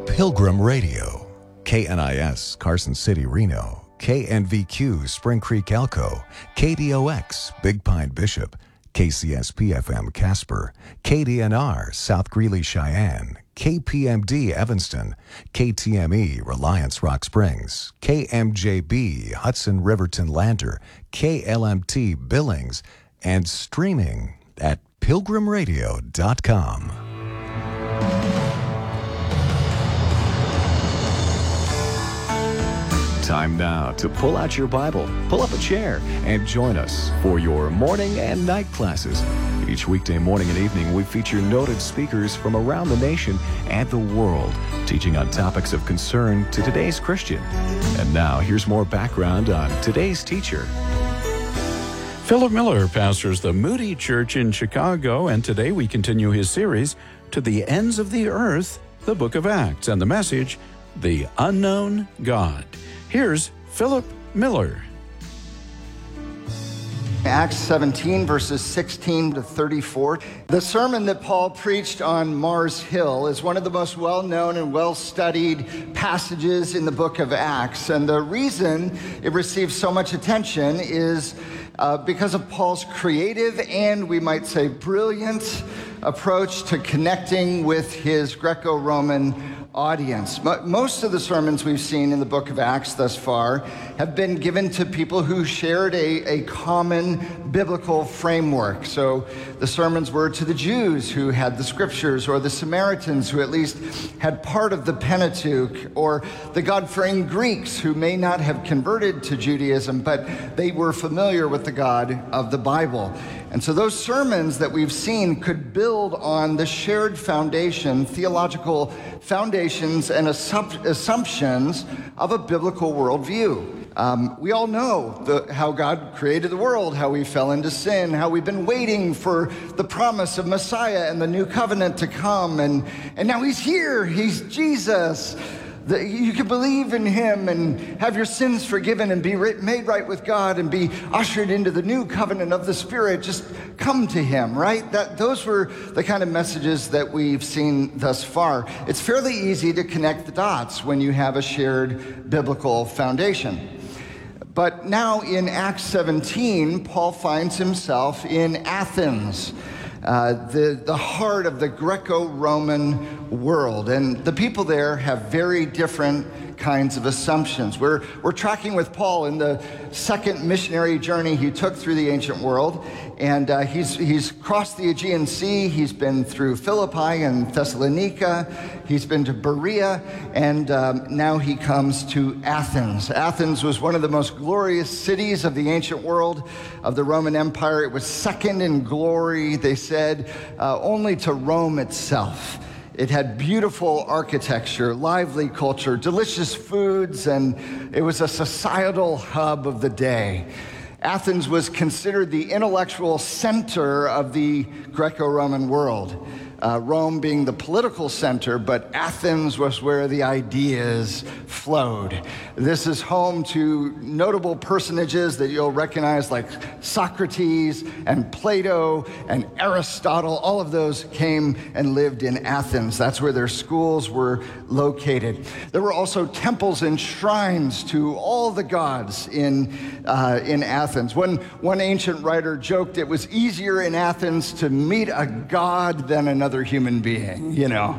Pilgrim Radio, KNIS Carson City, Reno, KNVQ Spring Creek, Elko, KDOX Big Pine, Bishop, KCSP FM Casper, KDNR South Greeley, Cheyenne, KPMD Evanston, KTME Reliance Rock Springs, KMJB Hudson Riverton Lander, KLMT Billings, and streaming at pilgrimradio.com. Time now to pull out your Bible, pull up a chair, and join us for your morning and night classes. Each weekday morning and evening, we feature noted speakers from around the nation and the world, teaching on topics of concern to today's Christian. And now, here's more background on today's teacher. Philip Miller pastors the Moody Church in Chicago, and today we continue his series, To the Ends of the Earth, the Book of Acts, and the message, The Unknown God. Here's Philip Miller. Acts 17, verses 16 to 34. The sermon that Paul preached on Mars Hill is one of the most well-known and well-studied passages in the book of Acts. And the reason it receives so much attention is because of Paul's creative and, we might say, brilliant approach to connecting with his Greco-Roman audience. Most of the sermons we've seen in the book of Acts thus far have been given to people who shared a common biblical framework. So the sermons were to the Jews who had the scriptures, or the Samaritans who at least had part of the Pentateuch, or the God-fearing Greeks who may not have converted to Judaism, but they were familiar with the God of the Bible. And so those sermons that we've seen could build on the shared foundation, theological foundations and assumptions of a biblical worldview. We all know how God created the world, how we fell into sin, how we've been waiting for the promise of Messiah and the new covenant to come. And now he's here. He's Jesus. You can believe in him and have your sins forgiven and be made right with God and be ushered into the new covenant of the Spirit. Just come to him, right? Those were the kind of messages that we've seen thus far. It's fairly easy to connect the dots when you have a shared biblical foundation. But now in Acts 17, Paul finds himself in Athens, the heart of the Greco-Roman world. And the people there have very different kinds of assumptions. We're tracking with Paul in the second missionary journey he took through the ancient world. And he's crossed the Aegean Sea. He's been through Philippi and Thessalonica. He's been to Berea. And now he comes to Athens. Athens was one of the most glorious cities of the ancient world, of the Roman Empire. It was second in glory, they said, only to Rome itself. It had beautiful architecture, lively culture, delicious foods, and it was a societal hub of the day. Athens was considered the intellectual center of the Greco-Roman world. Rome being the political center, but Athens was where the ideas flowed. This is home to notable personages that you'll recognize, like Socrates and Plato and Aristotle. All of those came and lived in Athens. That's where their schools were located. There were also temples and shrines to all the gods in Athens. One ancient writer joked it was easier in Athens to meet a god than another human being, you know.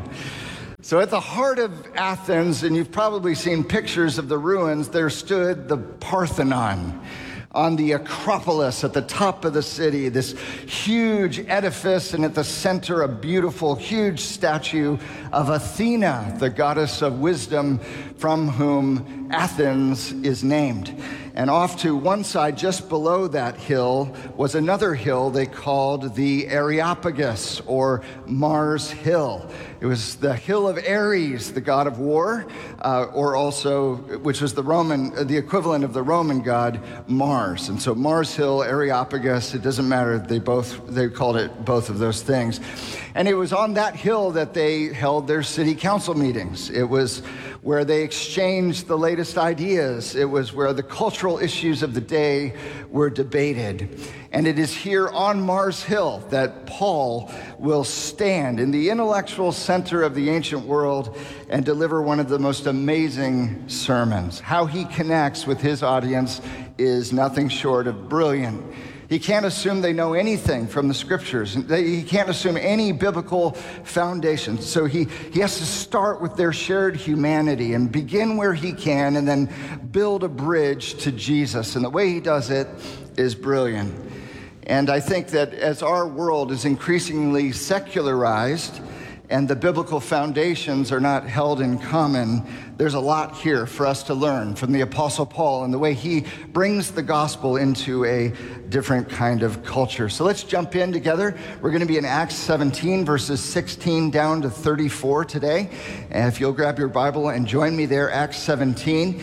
So at the heart of Athens, and you've probably seen pictures of the ruins, there stood the Parthenon on the Acropolis at the top of the city, this huge edifice, and at the center, a beautiful, huge statue of Athena, the goddess of wisdom, from whom Athens is named. And off to one side, just below that hill, was another hill they called the Areopagus, or Mars Hill. It was the hill of Ares, the god of war, or also, which was the equivalent of the Roman god Mars. And so Mars Hill, Areopagus, it doesn't matter. They called it both of those things. And it was on that hill that they held their city council meetings. It was where they exchanged the latest ideas. It was where the cultural issues of the day were debated. And it is here on Mars Hill that Paul will stand in the intellectual center of the ancient world and deliver one of the most amazing sermons. How he connects with his audience is nothing short of brilliant. He can't assume they know anything from the scriptures. He can't assume any biblical foundation. So he has to start with their shared humanity and begin where he can and then build a bridge to Jesus. And the way he does it is brilliant. And I think that as our world is increasingly secularized and the biblical foundations are not held in common, there's a lot here for us to learn from the Apostle Paul and the way he brings the gospel into a different kind of culture. So let's jump in together. We're going to be in Acts 17, verses 16 down to 34 today. And if you'll grab your Bible and join me there, Acts 17,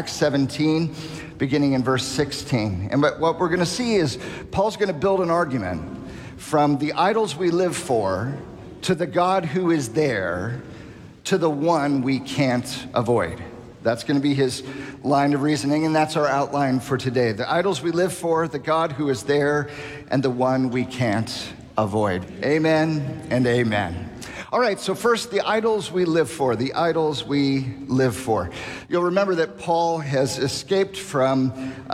beginning in verse 16. And what we're going to see is Paul's going to build an argument from the idols we live for to the God who is there, to the one we can't avoid. That's going to be his line of reasoning, and that's our outline for today. The idols we live for, the God who is there, and the one we can't avoid. Amen and amen. All right, so first, the idols we live for, the idols we live for. You'll remember that Paul has escaped from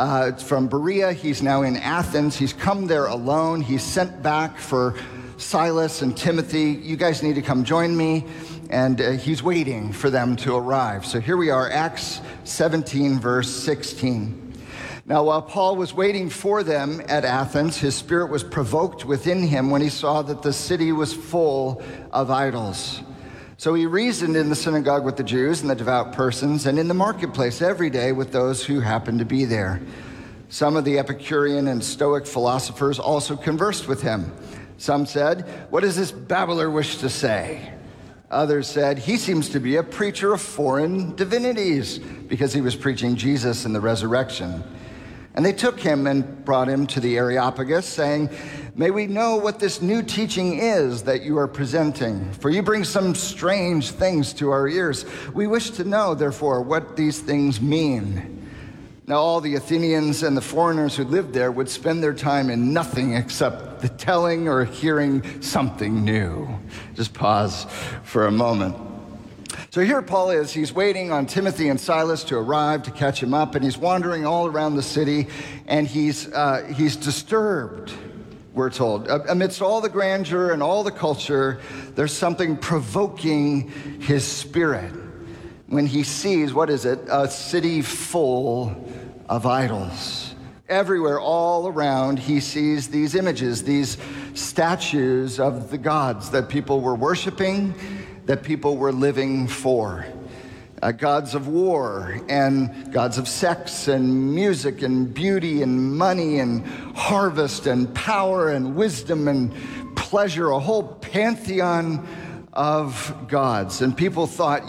Berea. He's now in Athens. He's come there alone. He's sent back for Silas and Timothy. You guys need to come join me. And he's waiting for them to arrive. So here we are, Acts 17, verse 16. Now, while Paul was waiting for them at Athens, his spirit was provoked within him when he saw that the city was full of idols. So he reasoned in the synagogue with the Jews and the devout persons, and in the marketplace every day with those who happened to be there. Some of the Epicurean and Stoic philosophers also conversed with him. Some said, "What does this babbler wish to say?" Others said, "He seems to be a preacher of foreign divinities," because he was preaching Jesus and the resurrection. And they took him and brought him to the Areopagus, saying, "May we know what this new teaching is that you are presenting? For you bring some strange things to our ears. We wish to know, therefore, what these things mean." Now, all the Athenians and the foreigners who lived there would spend their time in nothing except the telling or hearing something new. Just pause for a moment. So here Paul is. He's waiting on Timothy and Silas to arrive to catch him up, and he's wandering all around the city, and he's disturbed, we're told. Amidst all the grandeur and all the culture, there's something provoking his spirit when he sees, what is it? A city full of idols. Everywhere, all around, he sees these images, these statues of the gods that people were worshiping, that people were living for. Gods of war and gods of sex and music and beauty and money and harvest and power and wisdom and pleasure, a whole pantheon of gods. And people thought,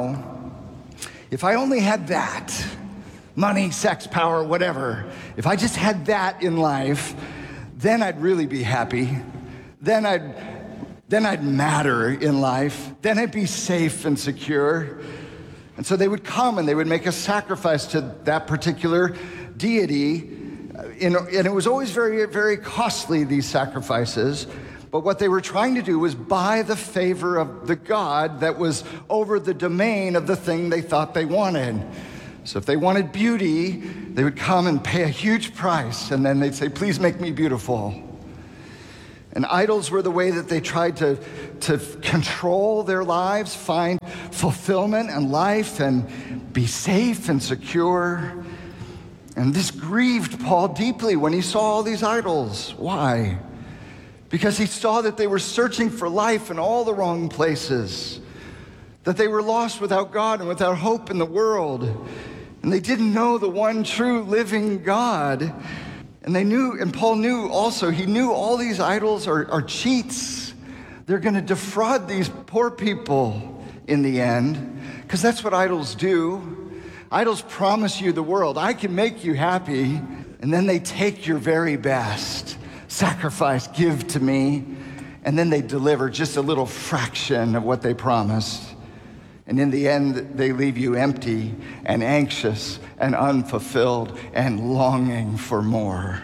if I only had that, money, sex, power, whatever, if I just had that in life, then I'd really be happy. Then I'd matter in life. Then I'd be safe and secure. And so they would come and they would make a sacrifice to that particular deity. And it was always very, very costly, these sacrifices. But what they were trying to do was buy the favor of the God that was over the domain of the thing they thought they wanted. So if they wanted beauty, they would come and pay a huge price, and then they'd say, "Please make me beautiful." And idols were the way that they tried to control their lives, find fulfillment and life, and be safe and secure. And this grieved Paul deeply when he saw all these idols. Why? Because he saw that they were searching for life in all the wrong places, that they were lost without God and without hope in the world, and they didn't know the one true living God. And they knew, and Paul knew also, he knew all these idols are cheats. They're going to defraud these poor people in the end, because that's what idols do. Idols promise you the world. I can make you happy, and then they take your very best. Sacrifice, give to me. and then they deliver just a little fraction of what they promised. And in the end, they leave you empty and anxious and unfulfilled and longing for more.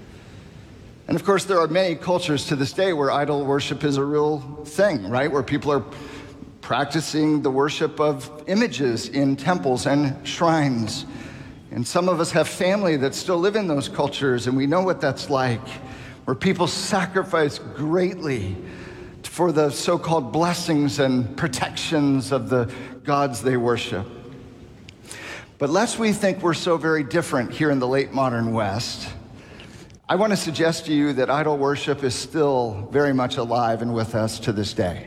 And of course, there are many cultures to this day where idol worship is a real thing, right? Where people are practicing the worship of images in temples and shrines. And some of us have family that still live in those cultures, and we know what that's like, where people sacrifice greatly for the so-called blessings and protections of the gods they worship. But lest we think we're so very different here in the late modern West, I want to suggest to you that idol worship is still very much alive and with us to this day.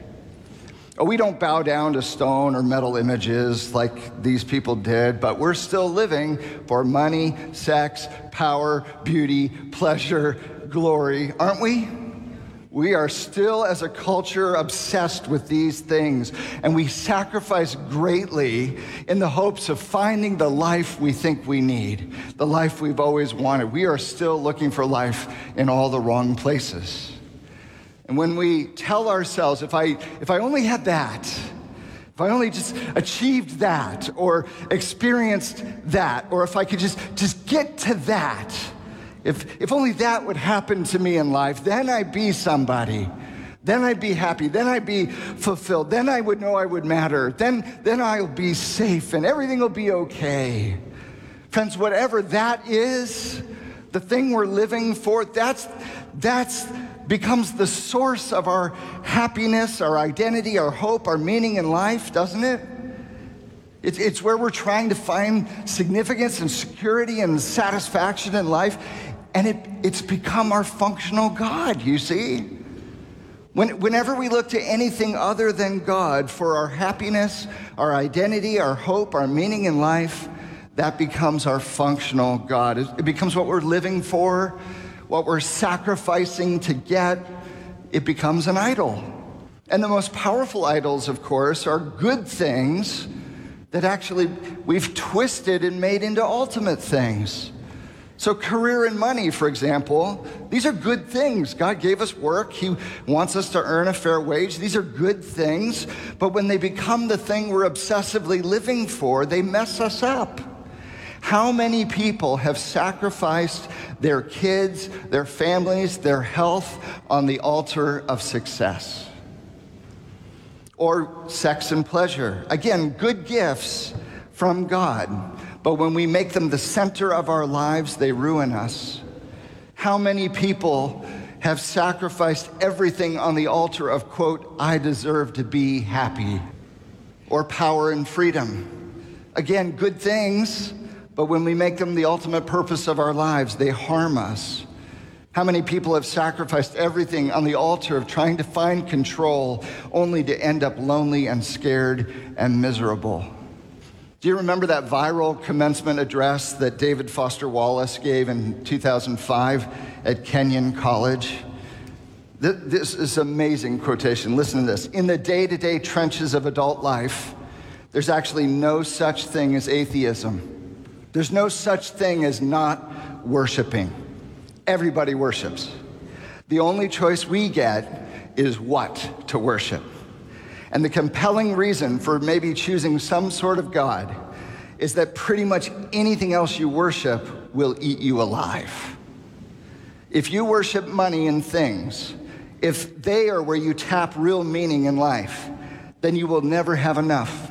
We don't bow down to stone or metal images like these people did, but we're still living for money, sex, power, beauty, pleasure, glory, aren't we? We are still, as a culture, obsessed with these things, and we sacrifice greatly in the hopes of finding the life we think we need, the life we've always wanted. We are still looking for life in all the wrong places. And when we tell ourselves, if I only had that, if I only just achieved that, or experienced that, or if I could just get to that, if only that would happen to me in life, then I'd be somebody. Then I'd be happy. Then I'd be fulfilled. Then I would know I would matter. Then I'll be safe and everything will be okay. Friends, whatever that is, the thing we're living for, that's becomes the source of our happiness, our identity, our hope, our meaning in life, doesn't it? It's where we're trying to find significance and security and satisfaction in life, and it's become our functional God, you see? Whenever we look to anything other than God for our happiness, our identity, our hope, our meaning in life, that becomes our functional God. It becomes what we're living for, what we're sacrificing to get. It becomes an idol. And the most powerful idols, of course, are good things that actually we've twisted and made into ultimate things. So career and money, for example, these are good things. God gave us work. He wants us to earn a fair wage. These are good things. But when they become the thing we're obsessively living for, they mess us up. How many people have sacrificed their kids, their families, their health on the altar of success? Or sex and pleasure. Again, good gifts from God. But when we make them the center of our lives, they ruin us. How many people have sacrificed everything on the altar of, quote, I deserve to be happy, or power and freedom? Again, good things, but when we make them the ultimate purpose of our lives, they harm us. How many people have sacrificed everything on the altar of trying to find control, only to end up lonely and scared and miserable? Do you remember that viral commencement address that David Foster Wallace gave in 2005 at Kenyon College? This is an amazing quotation. Listen to this. In the day-to-day trenches of adult life, there's actually no such thing as atheism. There's no such thing as not worshiping. Everybody worships. The only choice we get is what to worship. And the compelling reason for maybe choosing some sort of God is that pretty much anything else you worship will eat you alive. If you worship money and things, if they are where you tap real meaning in life, then you will never have enough.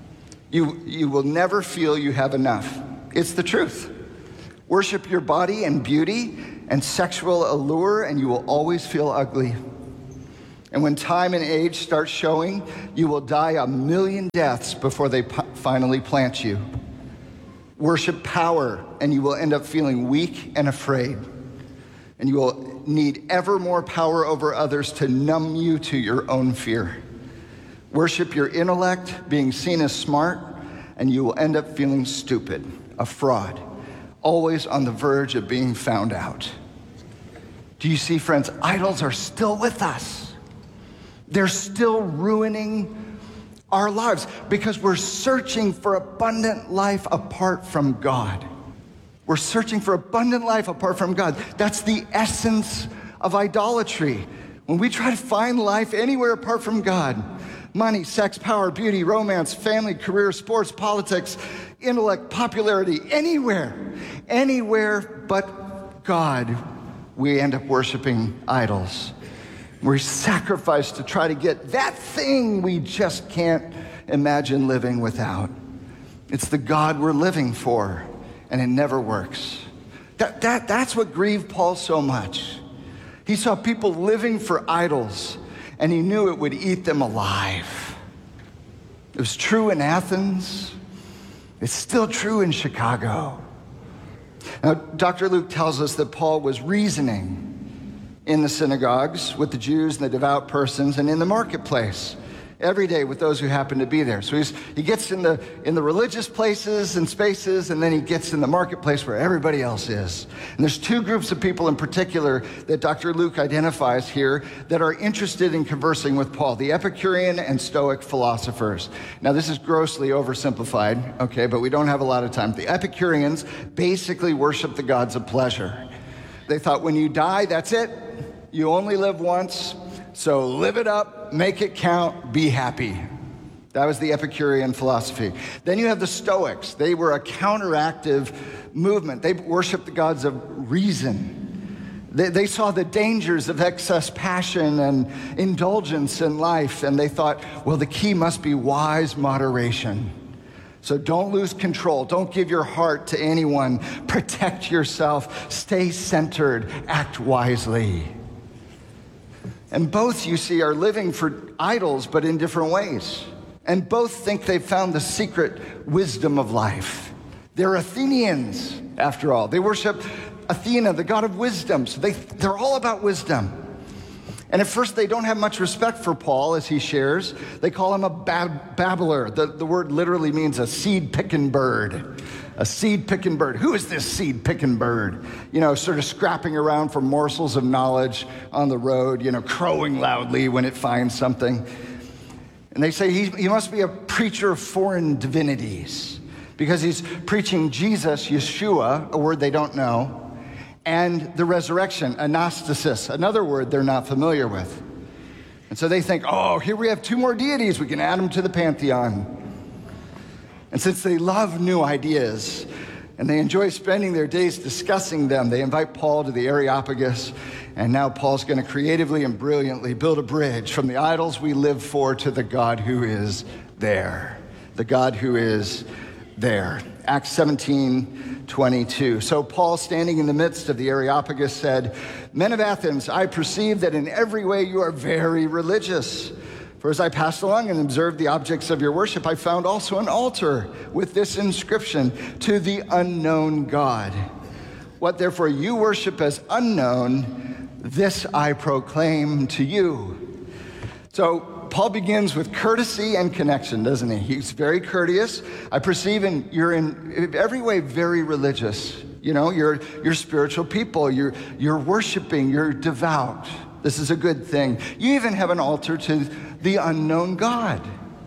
You will never feel you have enough. It's the truth. Worship your body and beauty and sexual allure, and you will always feel ugly. And when time and age start showing, you will die 1,000,000 deaths before they finally plant you. Worship power, and you will end up feeling weak and afraid. And you will need ever more power over others to numb you to your own fear. Worship your intellect, being seen as smart, and you will end up feeling stupid, a fraud, always on the verge of being found out. Do you see, friends? Idols are still with us. They're still ruining our lives because we're searching for abundant life apart from God. We're searching for abundant life apart from God. That's the essence of idolatry. When we try to find life anywhere apart from God, money, sex, power, beauty, romance, family, career, sports, politics, intellect, popularity, anywhere but God, we end up worshiping idols. We sacrifice to try to get that thing we just can't imagine living without. It's the God we're living for, and it never works. That's what grieved Paul so much. He saw people living for idols, and he knew it would eat them alive. It was true in Athens. It's still true in Chicago. Now, Dr. Luke tells us that Paul was reasoning in the synagogues with the Jews and the devout persons and in the marketplace every day with those who happen to be there. So he gets in the religious places and spaces, and then he gets in the marketplace where everybody else is. And there's two groups of people in particular that Dr. Luke identifies here that are interested in conversing with Paul, the Epicurean and Stoic philosophers. Now, this is grossly oversimplified, okay, but we don't have a lot of time. The Epicureans basically worship the gods of pleasure. They thought when you die, that's it. You only live once. So live it up, make it count, be happy. That was the Epicurean philosophy. Then you have the Stoics. They were a counteractive movement. They worshiped the gods of reason. They saw the dangers of excess passion and indulgence in life, and they thought, well, the key must be wise moderation. So don't lose control. Don't give your heart to anyone. Protect yourself. Stay centered. Act wisely. And both, you see, are living for idols, but in different ways. And both think they've found the secret wisdom of life. They're Athenians, after all. They worship Athena, the god of wisdom. So they're all about wisdom. And at first, they don't have much respect for Paul, as he shares. They call him a babbler. The word literally means a seed-picking bird. A seed-picking bird. Who is this seed-picking bird? You know, sort of scrapping around for morsels of knowledge on the road, you know, crowing loudly when it finds something. And they say he must be a preacher of foreign divinities because he's preaching Jesus, Yeshua, a word they don't know, and the resurrection, anastasis, another word they're not familiar with. And so they think, oh, here we have two more deities. We can add them to the pantheon. And since they love new ideas and they enjoy spending their days discussing them, they invite Paul to the Areopagus. And now Paul's going to creatively and brilliantly build a bridge from the idols we live for to the God who is there. The God who is there. Acts 17:22. So Paul, standing in the midst of the Areopagus, said, "Men of Athens, I perceive that in every way you are very religious. For as I passed along and observed the objects of your worship, I found also an altar with this inscription, 'To the unknown God.' What therefore you worship as unknown, this I proclaim to you." So Paul begins with courtesy and connection, doesn't he? He's very courteous. I perceive you're in every way very religious. You know, you're spiritual people. You're worshiping. You're devout. This is a good thing. You even have an altar to the unknown God.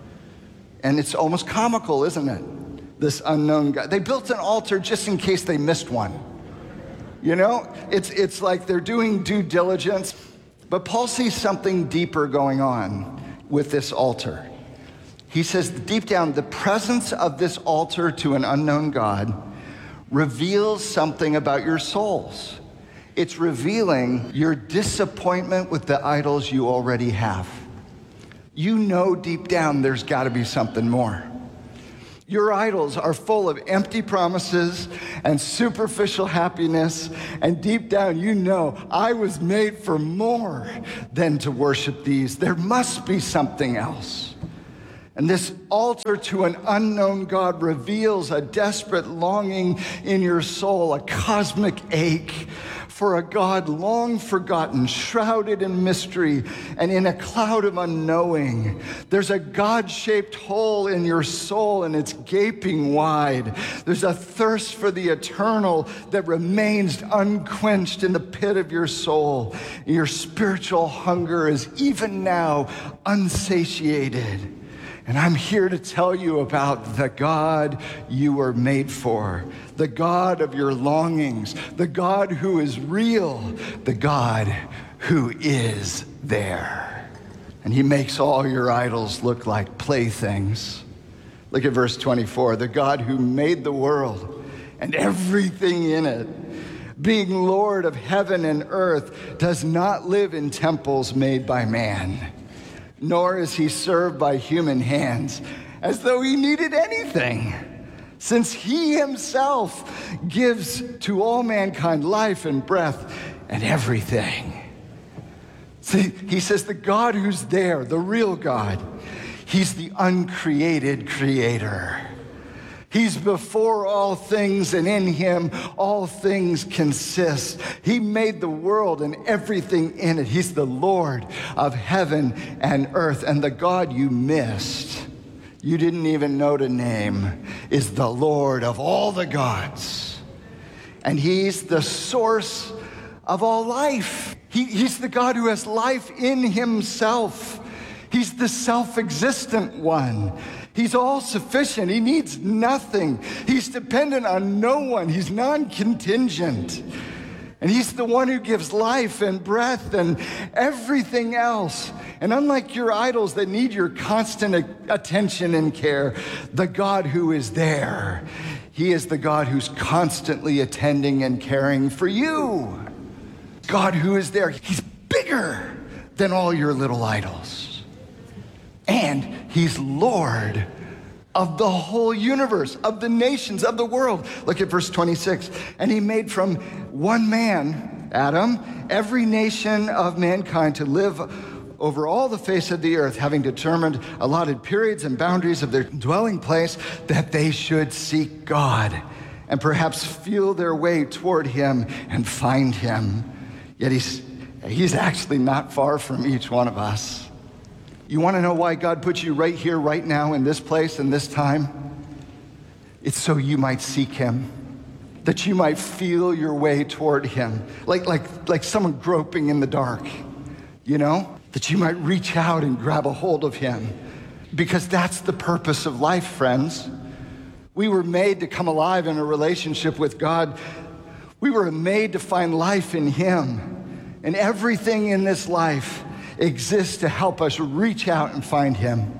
And it's almost comical, isn't it? This unknown God. They built an altar just in case they missed one. You know, it's like they're doing due diligence. But Paul sees something deeper going on with this altar. He says deep down, the presence of this altar to an unknown God reveals something about your souls. It's revealing your disappointment with the idols you already have. You know deep down there's got to be something more. Your idols are full of empty promises and superficial happiness, and deep down you know, I was made for more than to worship these. There must be something else. And this altar to an unknown God reveals a desperate longing in your soul, a cosmic ache for a God long forgotten, shrouded in mystery and in a cloud of unknowing. There's a God-shaped hole in your soul and it's gaping wide. There's a thirst for the eternal that remains unquenched in the pit of your soul. Your spiritual hunger is even now unsatiated. And I'm here to tell you about the God you were made for, the God of your longings, the God who is real, the God who is there. And he makes all your idols look like playthings. Look at verse 24. The God who made the world and everything in it, being Lord of heaven and earth, does not live in temples made by man, nor is he served by human hands as though he needed anything, since he himself gives to all mankind life and breath and everything. See, he says the God who's there, the real God, he's the uncreated creator. He's before all things, and in him all things consist. He made the world and everything in it. He's the Lord of heaven and earth. And the God you missed, you didn't even know to name, is the Lord of all the gods. And he's the source of all life. He's the God who has life in himself. He's the self-existent one. He's all-sufficient. He needs nothing. He's dependent on no one. He's non-contingent. And he's the one who gives life and breath and everything else. And unlike your idols that need your constant attention and care, the God who is there, he is the God who's constantly attending and caring for you. God who is there, he's bigger than all your little idols. And he's Lord of the whole universe, of the nations, of the world. Look at verse 26. And he made from one man, Adam, every nation of mankind to live over all the face of the earth, having determined allotted periods and boundaries of their dwelling place, that they should seek God and perhaps feel their way toward him and find him. Yet he's actually not far from each one of us. You want to know why God put you right here, right now, in this place, in this time? It's so you might seek him, that you might feel your way toward him, like someone groping in the dark, you know? That you might reach out and grab a hold of him, because that's the purpose of life, friends. We were made to come alive in a relationship with God. We were made to find life in him, and everything in this life exists to help us reach out and find him.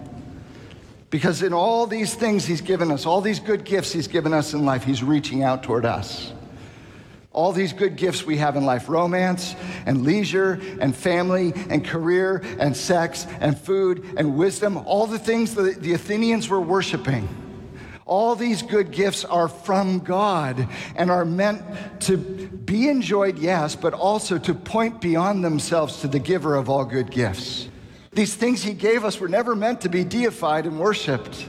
Because in all these things he's given us, all these good gifts he's given us in life, he's reaching out toward us. All these good gifts we have in life, romance and leisure and family and career and sex and food and wisdom, all the things that the Athenians were worshiping. All these good gifts are from God and are meant to be enjoyed, yes, but also to point beyond themselves to the giver of all good gifts. These things he gave us were never meant to be deified and worshiped.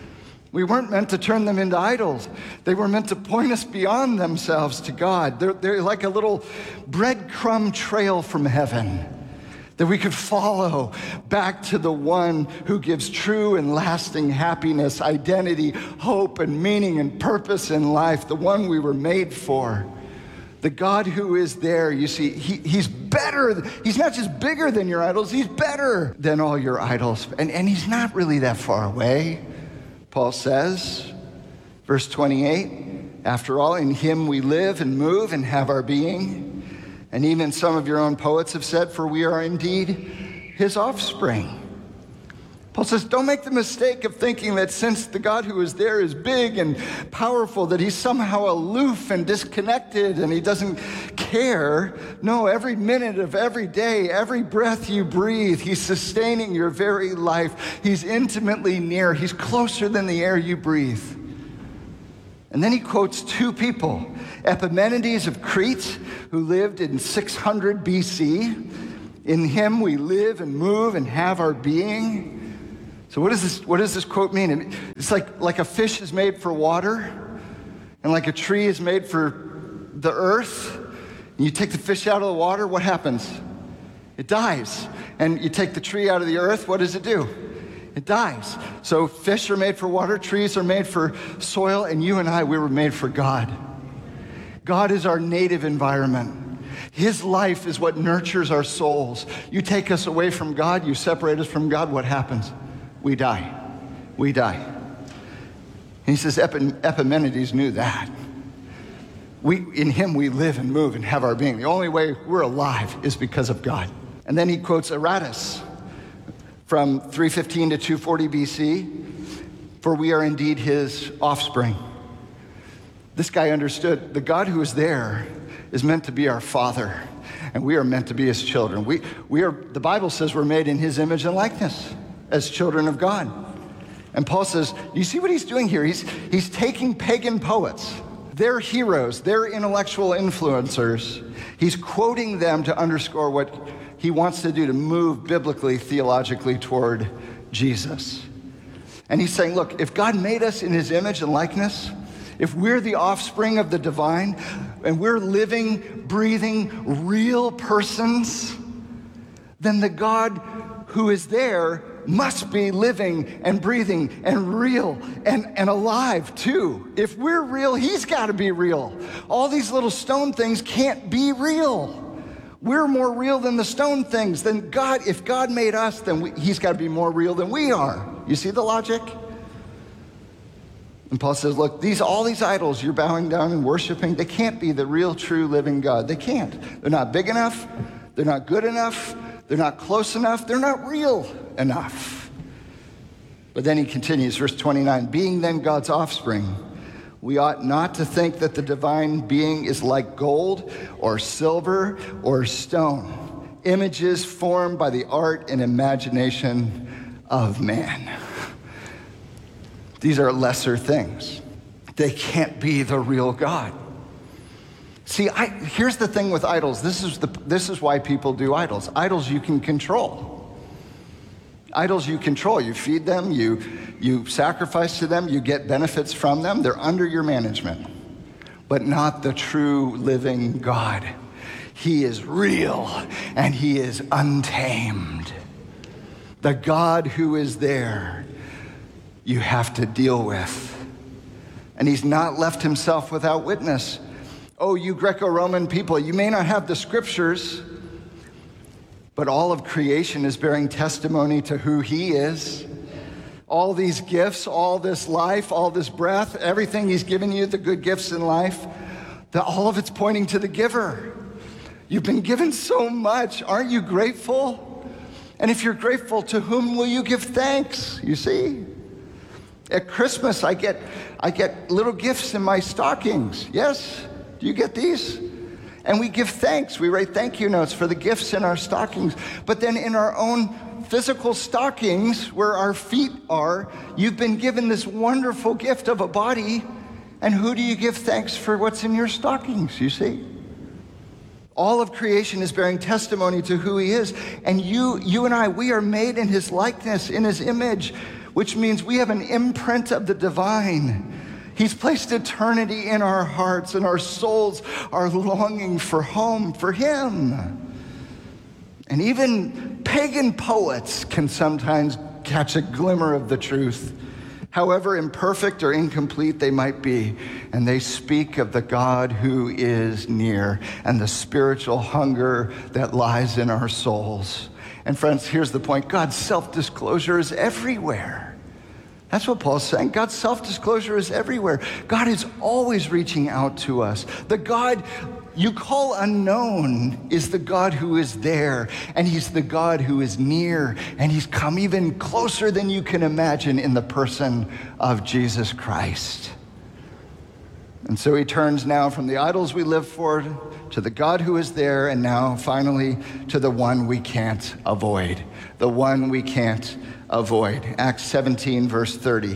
We weren't meant to turn them into idols. They were meant to point us beyond themselves to God. They're like a little breadcrumb trail from heaven that we could follow back to the one who gives true and lasting happiness, identity, hope, and meaning and purpose in life, the one we were made for. The God who is there, you see, he's better. He's not just bigger than your idols, he's better than all your idols. And he's not really that far away. Paul says, verse 28, after all, in him we live and move and have our being. And even some of your own poets have said, for we are indeed his offspring. Paul says, don't make the mistake of thinking that since the God who is there is big and powerful, that he's somehow aloof and disconnected and he doesn't care. No, every minute of every day, every breath you breathe, he's sustaining your very life. He's intimately near. He's closer than the air you breathe. And then he quotes two people, Epimenides of Crete, who lived in 600 BC. In him we live and move and have our being. So what does this quote mean? It's like a fish is made for water, and like a tree is made for the earth. And you take the fish out of the water, what happens? It dies. And you take the tree out of the earth, what does it do? It dies. So fish are made for water, trees are made for soil, and you and I, we were made for God. God is our native environment. His life is what nurtures our souls. You take us away from God, you separate us from God, what happens? We die. We die. And he says Epimenides knew that. In him we live and move and have our being. The only way we're alive is because of God. And then he quotes Aratus from 315 to 240 BC, for we are indeed his offspring. This guy understood the God who is there is meant to be our Father, and we are meant to be his children. The Bible says we're made in his image and likeness as children of God. And Paul says, you see what he's doing here? He's taking pagan poets, their heroes, their intellectual influencers. He's quoting them to underscore what he wants to do to move biblically, theologically toward Jesus. And he's saying, look, if God made us in his image and likeness, if we're the offspring of the divine, and we're living, breathing, real persons, then the God who is there must be living and breathing and real and alive too. If we're real, he's got to be real. All these little stone things can't be real. We're more real than the stone things. Then God, if God made us, then he's got to be more real than we are. You see the logic? And Paul says, look, all these idols you're bowing down and worshiping, they can't be the real, true, living God. They can't. They're not big enough. They're not good enough. They're not close enough. They're not real enough. But then he continues, verse 29, being then God's offspring, we ought not to think that the divine being is like gold or silver or stone, images formed by the art and imagination of man. These are lesser things. They can't be the real God. See, here's the thing with idols. This is why people do idols. Idols you can control. Idols you control. You feed them, you sacrifice to them, you get benefits from them. They're under your management, but not the true living God. He is real and he is untamed. The God who is there, you have to deal with. And he's not left himself without witness. Oh, you Greco-Roman people, you may not have the scriptures, but all of creation is bearing testimony to who he is. All these gifts, all this life, all this breath, everything he's given you, the good gifts in life, all of it's pointing to the giver. You've been given so much. Aren't you grateful? And if you're grateful, to whom will you give thanks? You see? At Christmas, I get little gifts in my stockings. Yes? Do you get these? And we give thanks. We write thank you notes for the gifts in our stockings. But then in our own physical stockings, where our feet are, you've been given this wonderful gift of a body. And who do you give thanks for what's in your stockings, you see? All of creation is bearing testimony to who he is. And you and I, we are made in his likeness, in his image, which means we have an imprint of the divine. He's placed eternity in our hearts, and our souls are longing for home, for him. And even pagan poets can sometimes catch a glimmer of the truth, however imperfect or incomplete they might be. And they speak of the God who is near and the spiritual hunger that lies in our souls. And friends, here's the point. God's self-disclosure is everywhere. That's what Paul's saying. God's self-disclosure is everywhere. God is always reaching out to us. The God you call unknown is the God who is there, and he's the God who is near, and he's come even closer than you can imagine in the person of Jesus Christ. And so he turns now from the idols we live for to the God who is there, and now finally to the one we can't avoid. The one we can't avoid. Acts 17, verse 30.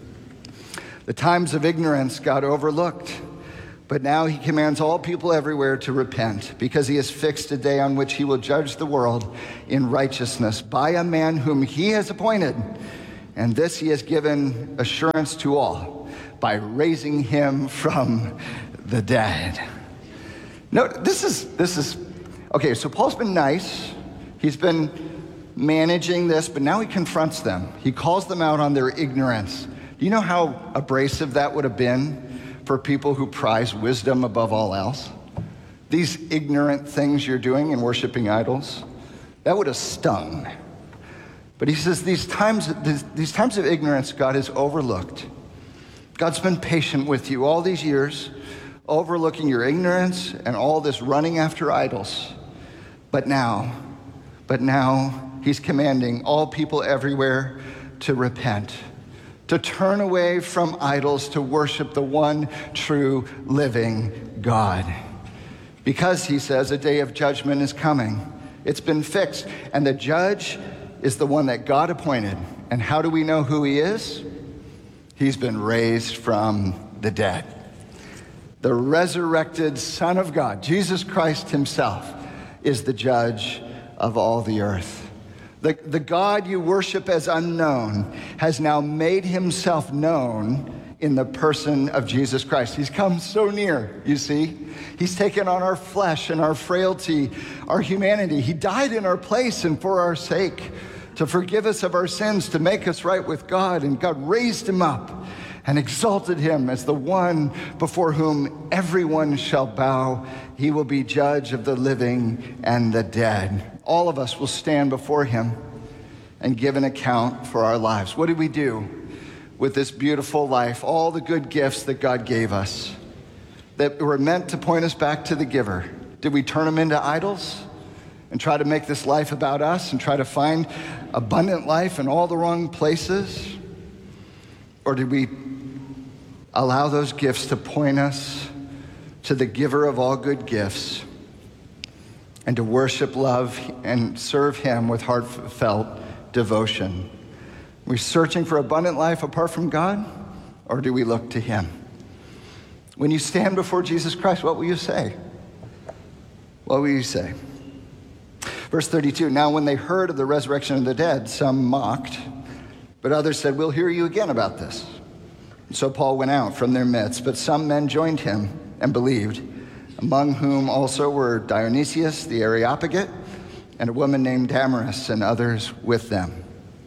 The times of ignorance God overlooked, but now he commands all people everywhere to repent, because he has fixed a day on which he will judge the world in righteousness by a man whom he has appointed. And this he has given assurance to all by raising him from the dead. No, this is okay. So Paul's been nice. He's been managing this, but now he confronts them. He calls them out on their ignorance. Do you know how abrasive that would have been for people who prize wisdom above all else? These ignorant things you're doing in worshiping idols, that would have stung. But he says these times of ignorance God has overlooked. God's been patient with you all these years, overlooking your ignorance and all this running after idols. But now, he's commanding all people everywhere to repent, to turn away from idols, to worship the one true living God. Because, he says, a day of judgment is coming. It's been fixed, and the judge is the one that God appointed. And how do we know who he is? He's been raised from the dead. The resurrected Son of God, Jesus Christ himself, is the judge of all the earth. The God you worship as unknown has now made himself known in the person of Jesus Christ. He's come so near, you see. He's taken on our flesh and our frailty, our humanity. He died in our place and for our sake, to forgive us of our sins, to make us right with God. And God raised him up and exalted him as the one before whom everyone shall bow. He will be judge of the living and the dead. All of us will stand before him and give an account for our lives. What did we do with this beautiful life, all the good gifts that God gave us that were meant to point us back to the giver? Did we turn them into idols and try to make this life about us and try to find abundant life in all the wrong places? Or did we allow those gifts to point us to the giver of all good gifts and to worship, love, and serve him with heartfelt devotion? We're searching for abundant life apart from God, or do we look to him? When you stand before Jesus Christ, what will you say? What will you say? Verse 32, now when they heard of the resurrection of the dead, some mocked, but others said, we'll hear you again about this. And so Paul went out from their midst, but some men joined him and believed, among whom also were Dionysius the Areopagite and a woman named Damaris and others with them.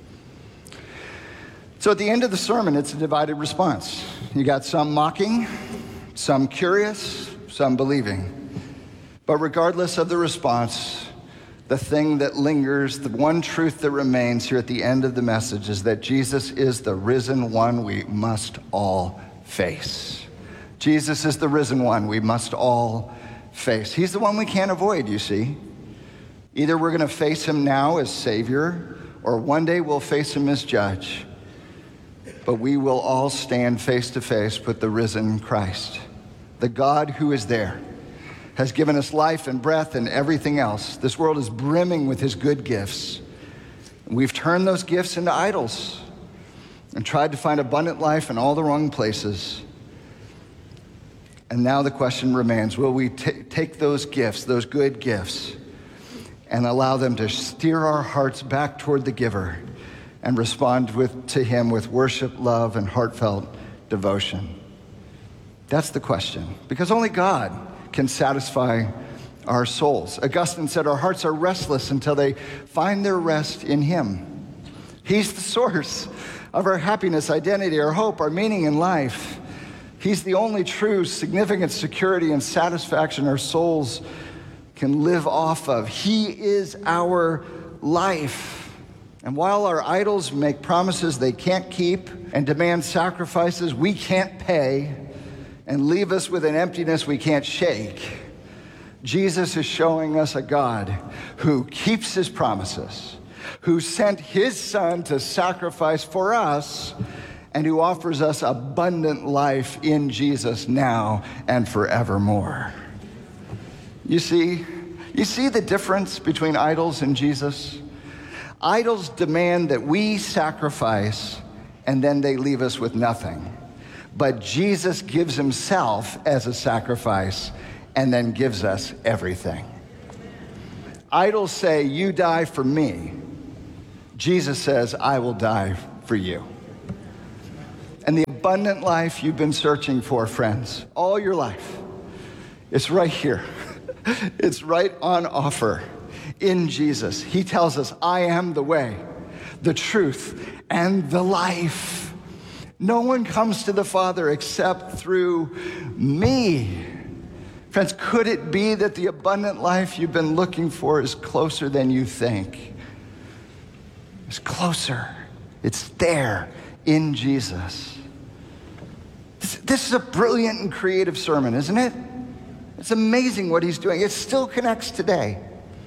So at the end of the sermon, it's a divided response. You got some mocking, some curious, some believing. But regardless of the response, the thing that lingers, the one truth that remains here at the end of the message is that Jesus is the risen one we must all face. Jesus is the risen one we must all face. He's the one we can't avoid, you see. Either we're going to face him now as Savior, or one day we'll face him as judge. But we will all stand face to face with the risen Christ. The God who is there has given us life and breath and everything else. This world is brimming with his good gifts. We've turned those gifts into idols and tried to find abundant life in all the wrong places. And now the question remains, will we take those gifts, those good gifts, and allow them to steer our hearts back toward the giver and respond to him with worship, love, and heartfelt devotion? That's the question, because only God can satisfy our souls. Augustine said our hearts are restless until they find their rest in him. He's the source of our happiness, identity, our hope, our meaning in life. He's the only true, significant security and satisfaction our souls can live off of. He is our life. And while our idols make promises they can't keep and demand sacrifices we can't pay and leave us with an emptiness we can't shake, Jesus is showing us a God who keeps his promises, who sent his Son to sacrifice for us, and who offers us abundant life in Jesus now and forevermore. You see the difference between idols and Jesus? Idols demand that we sacrifice, and then they leave us with nothing. But Jesus gives himself as a sacrifice and then gives us everything. Idols say, you die for me. Jesus says, I will die for you. And the abundant life you've been searching for, friends, all your life, it's right here. It's right on offer in Jesus. He tells us, I am the way, the truth, and the life. No one comes to the Father except through me. Friends, could it be that the abundant life you've been looking for is closer than you think? It's closer. It's there in Jesus. This is a brilliant and creative sermon, isn't it? It's amazing what he's doing. It still connects today.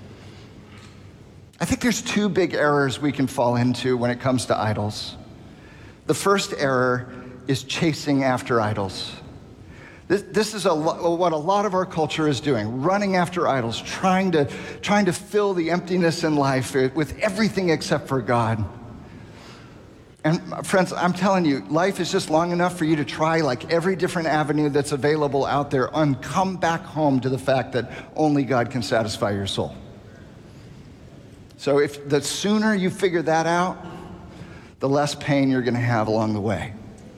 I think there's two big errors we can fall into when it comes to idols. The first error is chasing after idols. This is what a lot of our culture is doing, running after idols, trying to fill the emptiness in life with everything except for God. And friends, I'm telling you, life is just long enough for you to try like every different avenue that's available out there and come back home to the fact that only God can satisfy your soul. So if the sooner you figure that out, the less pain you're going to have along the way.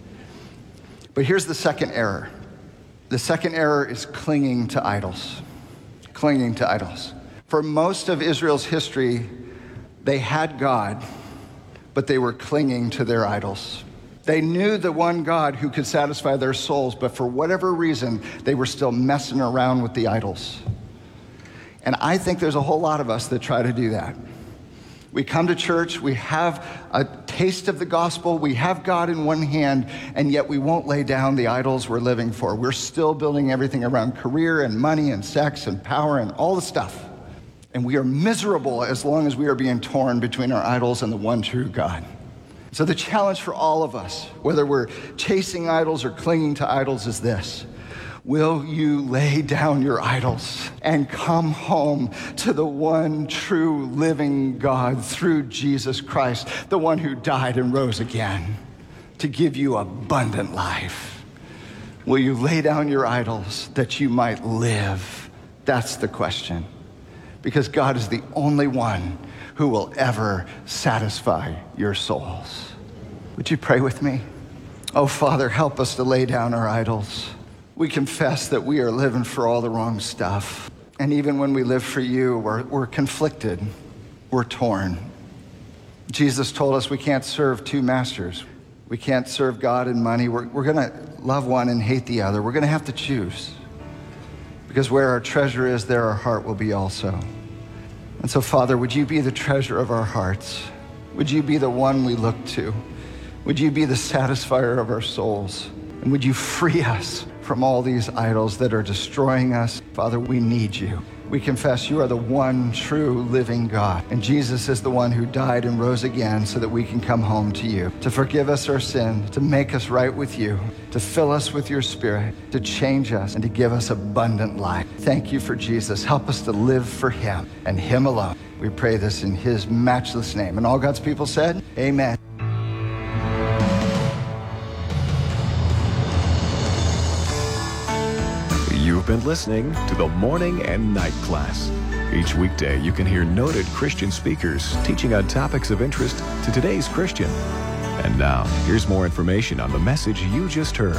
But here's the second error. The second error is clinging to idols. Clinging to idols. For most of Israel's history, they had God, but they were clinging to their idols. They knew the one God who could satisfy their souls, but for whatever reason, they were still messing around with the idols. And I think there's a whole lot of us that try to do that. We come to church, we have a taste of the gospel, we have God in one hand, and yet we won't lay down the idols we're living for. We're still building everything around career and money and sex and power and all the stuff. And we are miserable as long as we are being torn between our idols and the one true God. So the challenge for all of us, whether we're chasing idols or clinging to idols, is this. Will you lay down your idols and come home to the one true living God through Jesus Christ, the one who died and rose again to give you abundant life? Will you lay down your idols that you might live? That's the question. Because God is the only one who will ever satisfy your souls. Would you pray with me? Oh, Father, help us to lay down our idols. We confess that we are living for all the wrong stuff. And even when we live for you, we're conflicted. We're torn. Jesus told us we can't serve two masters. We can't serve God and money. We're going to love one and hate the other. We're going to have to choose. Because where our treasure is, there our heart will be also. And so, Father, would you be the treasure of our hearts? Would you be the one we look to? Would you be the satisfier of our souls? And would you free us from all these idols that are destroying us? Father, we need you. We confess you are the one true living God. And Jesus is the one who died and rose again so that we can come home to you, to forgive us our sin, to make us right with you, to fill us with your Spirit, to change us, and to give us abundant life. Thank you for Jesus. Help us to live for him and him alone. We pray this in his matchless name. And all God's people said, amen. You've been listening to the Morning and Night Class. Each weekday, you can hear noted Christian speakers teaching on topics of interest to today's Christian. And now, here's more information on the message you just heard.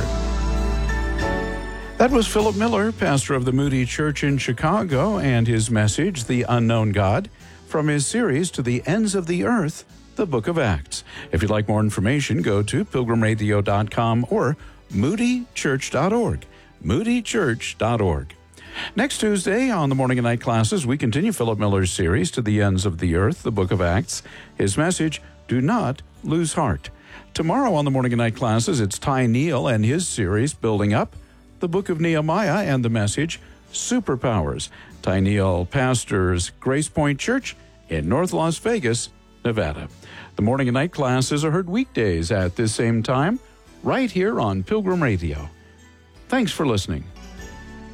That was Philip Miller, pastor of the Moody Church in Chicago, and his message, The Unknown God, from his series To the Ends of the Earth, the Book of Acts. If you'd like more information, go to pilgrimradio.com or moodychurch.org. moodychurch.org. Next Tuesday on the Morning and Night Classes, we continue Philip Miller's series To the Ends of the Earth, the Book of Acts. His message, Do Not Lose Heart. Tomorrow on the Morning and Night Classes, it's Ty Neal and his series, Building Up, the Book of Nehemiah, and the message, Superpowers. Ty Neal pastors Grace Point Church in North Las Vegas, Nevada. The Morning and Night Classes are heard weekdays at this same time, right here on Pilgrim Radio. Thanks for listening.